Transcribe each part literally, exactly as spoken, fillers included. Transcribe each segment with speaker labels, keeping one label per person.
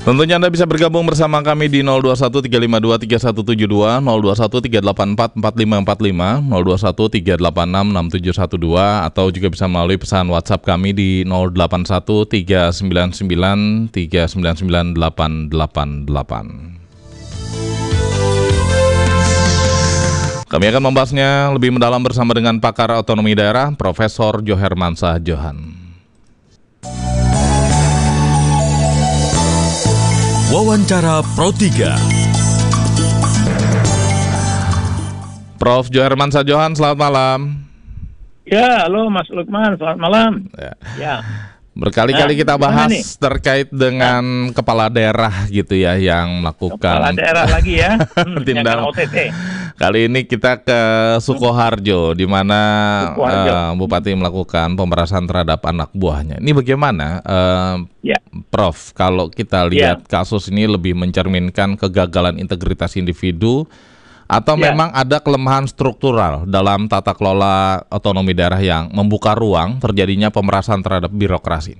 Speaker 1: Tentunya Anda bisa bergabung bersama kami di nol dua satu tiga lima dua tiga satu tujuh dua, nol dua satu tiga delapan empat empat lima empat lima, nol dua satu tiga delapan enam enam tujuh satu dua, atau juga bisa melalui pesan WhatsApp kami di nol delapan satu tiga sembilan sembilan tiga sembilan sembilan delapan delapan delapan. Kami akan membahasnya lebih mendalam bersama dengan pakar otonomi daerah, Profesor Johermansyah Johan.
Speaker 2: Wawancara Pro tiga.
Speaker 1: Prof Johermansyah Johan, selamat malam.
Speaker 3: Ya, halo Mas Lukman, selamat malam.
Speaker 1: Ya.
Speaker 3: Ya.
Speaker 1: Berkali-kali
Speaker 3: Nah,
Speaker 1: kita
Speaker 3: gimana
Speaker 1: bahas
Speaker 3: nih?
Speaker 1: terkait dengan kepala daerah gitu ya yang melakukan
Speaker 3: Kepala daerah lagi ya, hmm, yang
Speaker 1: tindak.
Speaker 3: kena O T T.
Speaker 1: Kali ini kita ke Sukoharjo, di mana
Speaker 3: Sukoharjo.
Speaker 1: uh, Bupati melakukan pemerasan terhadap anak buahnya. Ini bagaimana, uh,
Speaker 3: Ya.
Speaker 1: Prof? Kalau kita lihat kasus ini lebih mencerminkan kegagalan integritas individu, atau
Speaker 3: Ya.
Speaker 1: memang ada kelemahan struktural dalam tata kelola otonomi daerah yang membuka ruang terjadinya pemerasan terhadap birokrasi?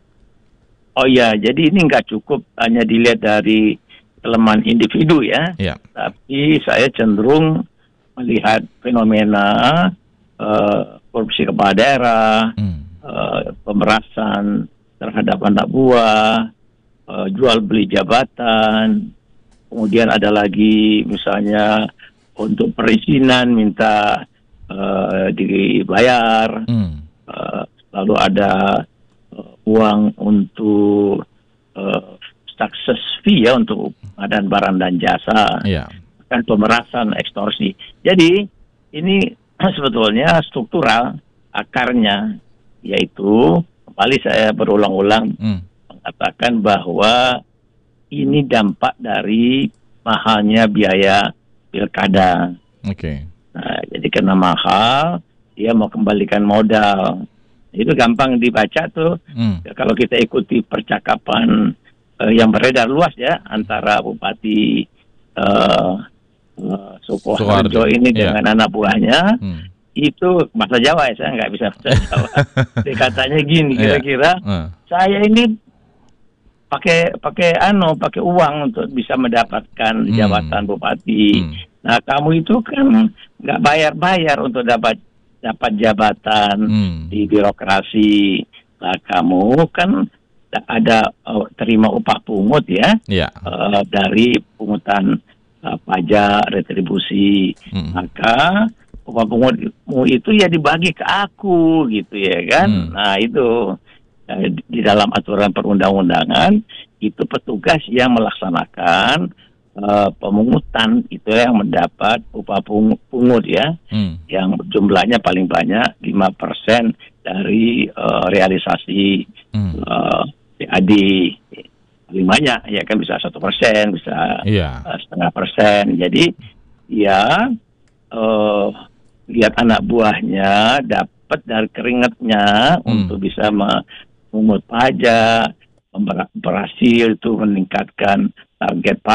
Speaker 3: Oh iya, jadi ini nggak cukup hanya dilihat dari kelemahan individu ya,
Speaker 1: Ya.
Speaker 3: tapi saya cenderung melihat fenomena eh, korupsi kepala daerah,
Speaker 1: Hmm.
Speaker 3: eh, pemerasan terhadap anak buah, eh, jual beli jabatan. Kemudian ada lagi misalnya untuk perizinan minta uh, dibayar,
Speaker 1: Hmm.
Speaker 3: uh, lalu ada uh, uang untuk uh, success fee ya untuk pengadaan barang dan jasa,
Speaker 1: Ya.
Speaker 3: kan pemerasan, ekstorsi. Jadi ini sebetulnya struktural akarnya, yaitu kembali saya berulang-ulang
Speaker 1: Hmm.
Speaker 3: mengatakan bahwa ini dampak dari mahalnya biaya pilkada.
Speaker 1: Oke.
Speaker 3: Nah, jadi karena mahal, dia mau kembalikan modal. Itu gampang dibaca tuh.
Speaker 1: Hmm.
Speaker 3: Ya, kalau kita ikuti percakapan eh, yang beredar luas ya antara Bupati eh, eh, Sukoharjo
Speaker 1: Sukoharjo,
Speaker 3: ini
Speaker 1: ya.
Speaker 3: dengan anak buahnya,
Speaker 1: Hmm.
Speaker 3: itu bahasa Jawa ya, saya nggak bisa bahasa Jawa. Dia katanya gini,
Speaker 1: Iya.
Speaker 3: kira-kira
Speaker 1: Hmm.
Speaker 3: saya ini pakai pakai ano pakai uang untuk bisa mendapatkan
Speaker 1: Hmm.
Speaker 3: jabatan bupati.
Speaker 1: Hmm.
Speaker 3: Nah, kamu itu kan nggak bayar-bayar untuk dapat dapat jabatan
Speaker 1: Hmm.
Speaker 3: di birokrasi. Nah, kamu kan ada uh, terima upah pungut ya,
Speaker 1: Ya.
Speaker 3: uh, dari pungutan uh, pajak retribusi.
Speaker 1: Hmm.
Speaker 3: Maka upah pungutmu itu ya dibagi ke aku gitu ya kan.
Speaker 1: Hmm.
Speaker 3: Nah, itu di dalam aturan perundang-undangan itu petugas yang melaksanakan uh, pemungutan itu yang mendapat upah pungut ya,
Speaker 1: Hmm.
Speaker 3: yang jumlahnya paling banyak lima persen dari uh, realisasi
Speaker 1: Hmm.
Speaker 3: uh, P A D. Paling banyak ya kan, bisa satu persen, bisa
Speaker 1: Iya.
Speaker 3: uh, setengah persen. Jadi ya uh, lihat anak buahnya dapat dari keringatnya
Speaker 1: Hmm.
Speaker 3: untuk bisa mengungut pajak, berhasil itu meningkatkan target pajak.